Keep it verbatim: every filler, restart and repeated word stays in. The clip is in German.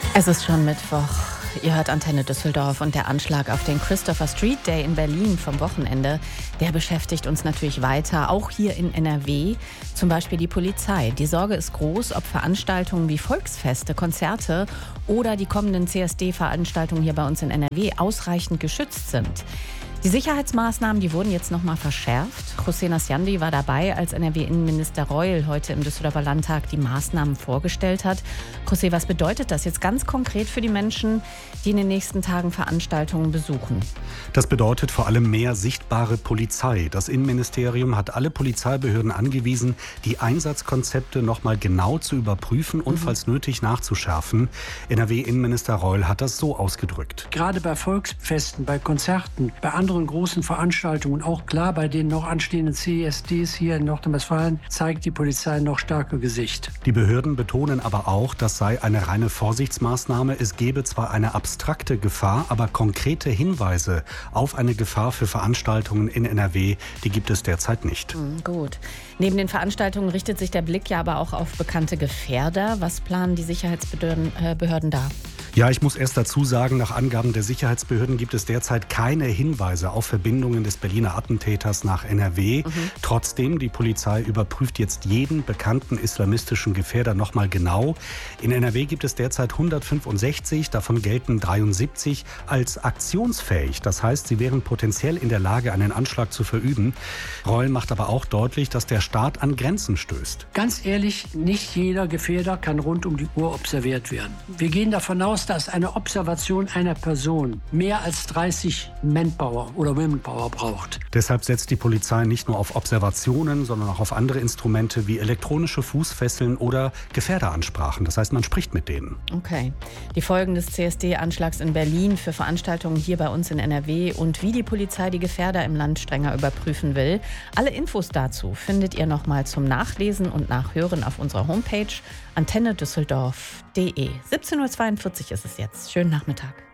Es ist schon Mittwoch. Ihr hört Antenne Düsseldorf und der Anschlag auf den Christopher Street Day in Berlin vom Wochenende, der beschäftigt uns natürlich weiter, auch hier in N R W, zum Beispiel die Polizei. Die Sorge ist groß, ob Veranstaltungen wie Volksfeste, Konzerte oder die kommenden C S D-Veranstaltungen hier bei uns in N R W ausreichend geschützt sind. Die Sicherheitsmaßnahmen, die wurden jetzt nochmal verschärft. José Nasciandi war dabei, als N R W-Innenminister Reul heute im Düsseldorfer Landtag die Maßnahmen vorgestellt hat. José, was bedeutet das jetzt ganz konkret für die Menschen, die in den nächsten Tagen Veranstaltungen besuchen? Das bedeutet vor allem mehr sichtbare Polizei. Das Innenministerium hat alle Polizeibehörden angewiesen, die Einsatzkonzepte nochmal genau zu überprüfen und mhm. falls nötig nachzuschärfen. N R W-Innenminister Reul hat das so ausgedrückt. Gerade bei Volksfesten, bei Konzerten, bei anderen großen Veranstaltungen, auch klar bei den noch anstehenden C S Ds hier in Nordrhein-Westfalen, zeigt die Polizei noch stärker Gesicht. Die Behörden betonen aber auch, das sei eine reine Vorsichtsmaßnahme. Es gebe zwar eine abstrakte Gefahr, aber konkrete Hinweise auf eine Gefahr für Veranstaltungen in N R W, die gibt es derzeit nicht. Mhm, gut. Neben den Veranstaltungen richtet sich der Blick ja aber auch auf bekannte Gefährder. Was planen die Sicherheitsbehörden äh, Behörden da? Ja, ich muss erst dazu sagen, nach Angaben der Sicherheitsbehörden gibt es derzeit keine Hinweise auf Verbindungen des Berliner Attentäters nach N R W. Mhm. Trotzdem, die Polizei überprüft jetzt jeden bekannten islamistischen Gefährder nochmal genau. In N R W gibt es derzeit hundertfünfundsechzig, davon gelten dreiundsiebzig als aktionsfähig. Das heißt, sie wären potenziell in der Lage, einen Anschlag zu verüben. Reul macht aber auch deutlich, dass der Staat an Grenzen stößt. Ganz ehrlich, nicht jeder Gefährder kann rund um die Uhr observiert werden. Wir gehen davon aus, dass eine Observation einer Person mehr als dreißig Manpower oder Womenpower braucht. Deshalb setzt die Polizei nicht nur auf Observationen, sondern auch auf andere Instrumente wie elektronische Fußfesseln oder Gefährderansprachen. Das heißt, man spricht mit denen. Okay. Die Folgen des C S D-Anschlags in Berlin für Veranstaltungen hier bei uns in N R W und wie die Polizei die Gefährder im Land strenger überprüfen will. Alle Infos dazu findet ihr nochmal zum Nachlesen und Nachhören auf unserer Homepage antenne düsseldorf punkt de. siebzehn Uhr zweiundvierzig ist es jetzt. Schönen Nachmittag.